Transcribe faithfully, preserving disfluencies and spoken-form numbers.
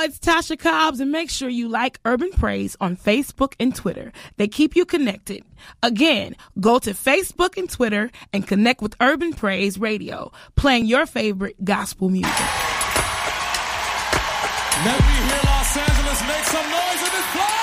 it's Tasha Cobbs, and make sure you like Urban Praise on Facebook and Twitter. They keep you connected. Again, go to Facebook and Twitter and connect with Urban Praise Radio, playing your favorite gospel music. Let me hear Los Angeles make some noise in this place!